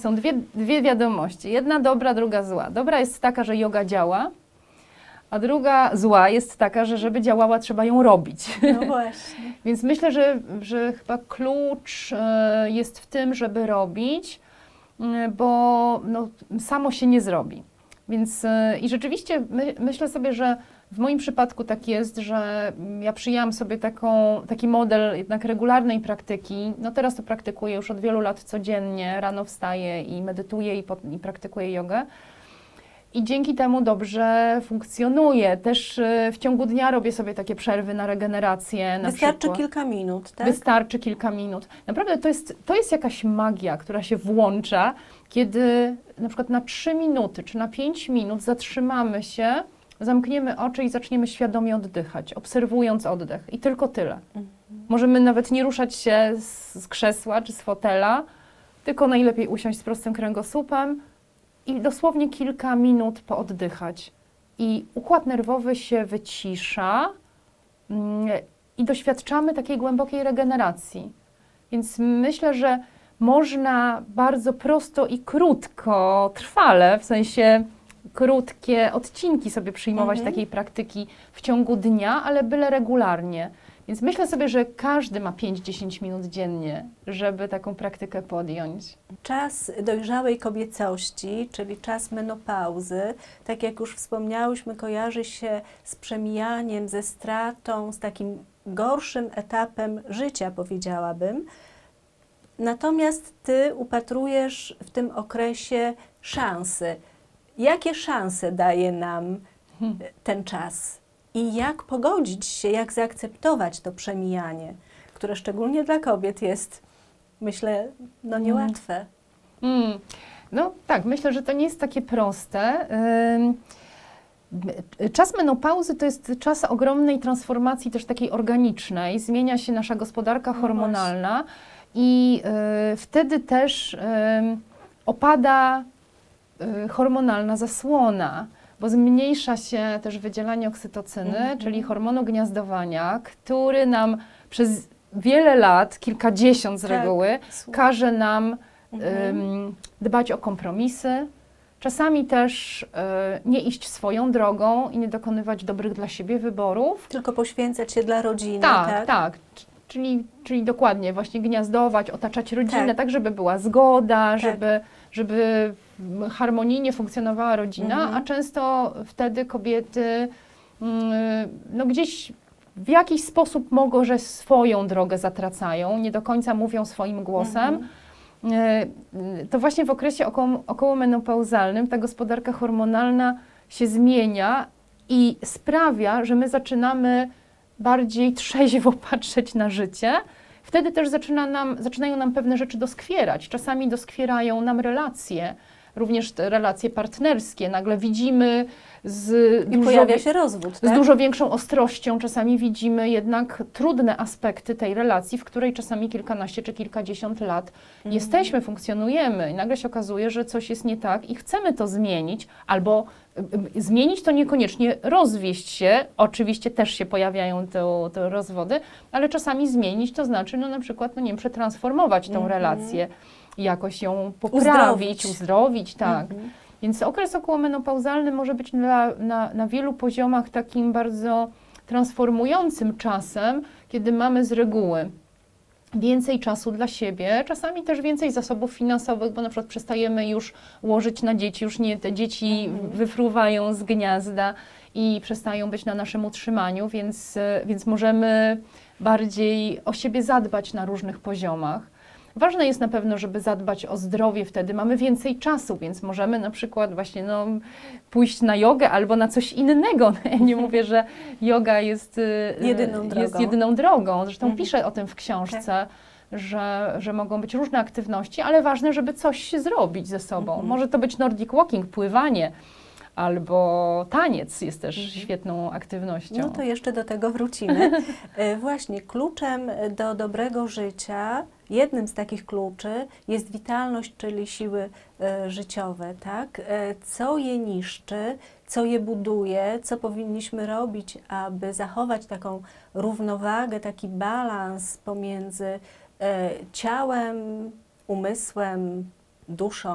są dwie wiadomości. Jedna dobra, druga zła. Dobra jest taka, że joga działa, a druga zła jest taka, że żeby działała, trzeba ją robić. No właśnie. Więc myślę, że chyba klucz jest w tym, żeby robić, bo no, samo się nie zrobi. Więc i rzeczywiście myślę sobie, że w moim przypadku tak jest, że ja przyjęłam sobie taki model jednak regularnej praktyki. No teraz to praktykuję już od wielu lat codziennie, rano wstaję i medytuję i praktykuję jogę. I dzięki temu dobrze funkcjonuję. Też w ciągu dnia robię sobie takie przerwy na regenerację. Wystarczy kilka minut, tak? Wystarczy kilka minut. Naprawdę to jest jakaś magia, która się włącza, kiedy na przykład na 3 minuty czy na 5 minut zatrzymamy się, zamkniemy oczy i zaczniemy świadomie oddychać, obserwując oddech. I tylko tyle. Możemy nawet nie ruszać się z krzesła czy z fotela, tylko najlepiej usiąść z prostym kręgosłupem i dosłownie kilka minut pooddychać. I układ nerwowy się wycisza i doświadczamy takiej głębokiej regeneracji. Więc myślę, że można bardzo prosto i krótko, trwale, w sensie krótkie odcinki sobie przyjmować takiej praktyki w ciągu dnia, ale byle regularnie. Więc myślę sobie, że każdy ma 5-10 minut dziennie, żeby taką praktykę podjąć. Czas dojrzałej kobiecości, czyli czas menopauzy, tak jak już wspomniałyśmy, kojarzy się z przemijaniem, ze stratą, z takim gorszym etapem życia, powiedziałabym. Natomiast Ty upatrujesz w tym okresie szansy. Jakie szanse daje nam ten czas? I jak pogodzić się, jak zaakceptować to przemijanie, które szczególnie dla kobiet jest, myślę, no niełatwe. No tak, myślę, że to nie jest takie proste. Czas menopauzy to jest czas ogromnej transformacji też takiej organicznej. Zmienia się nasza gospodarka hormonalna i wtedy też opada hormonalna zasłona, bo zmniejsza się też wydzielanie oksytocyny, czyli hormonu gniazdowania, który nam przez wiele lat, kilkadziesiąt z reguły, każe nam dbać o kompromisy, czasami też nie iść swoją drogą i nie dokonywać dobrych dla siebie wyborów. Tylko poświęcać się dla rodziny, tak? Tak. Czyli dokładnie właśnie gniazdować, otaczać rodzinę, tak żeby była zgoda, żeby harmonijnie funkcjonowała rodzina, a często wtedy kobiety no gdzieś w jakiś sposób może swoją drogę zatracają, nie do końca mówią swoim głosem. To właśnie w okresie okołomenopauzalnym ta gospodarka hormonalna się zmienia i sprawia, że my zaczynamy bardziej trzeźwo patrzeć na życie. Wtedy też zaczynają nam pewne rzeczy doskwierać. Czasami doskwierają nam relacje, również te relacje partnerskie. Nagle widzimy pojawia się rozwód, tak? Z dużo większą ostrością. Czasami widzimy jednak trudne aspekty tej relacji, w której czasami kilkanaście czy kilkadziesiąt lat jesteśmy, funkcjonujemy i nagle się okazuje, że coś jest nie tak i chcemy to zmienić, albo zmienić to niekoniecznie rozwieść się, oczywiście też się pojawiają te rozwody, ale czasami zmienić to znaczy na przykład, nie wiem, przetransformować tą relację, jakoś ją poprawić, uzdrowić, tak. Więc okres okołomenopauzalny może być na wielu poziomach takim bardzo transformującym czasem, kiedy mamy z reguły więcej czasu dla siebie, czasami też więcej zasobów finansowych, bo na przykład przestajemy już łożyć na dzieci, już nie te dzieci wyfruwają z gniazda i przestają być na naszym utrzymaniu, więc możemy bardziej o siebie zadbać na różnych poziomach. Ważne jest na pewno, żeby zadbać o zdrowie, wtedy mamy więcej czasu, więc możemy na przykład właśnie pójść na jogę albo na coś innego. Ja nie mówię, że joga jest jedyną drogą. Zresztą piszę o tym w książce, że mogą być różne aktywności, ale ważne, żeby coś zrobić ze sobą. Może to być Nordic walking, pływanie, albo taniec jest też świetną aktywnością. No to jeszcze do tego wrócimy. Właśnie kluczem do dobrego życia, jednym z takich kluczy jest witalność, czyli siły życiowe, tak? Co je niszczy, co je buduje, co powinniśmy robić, aby zachować taką równowagę, taki balans pomiędzy ciałem, umysłem, duszą.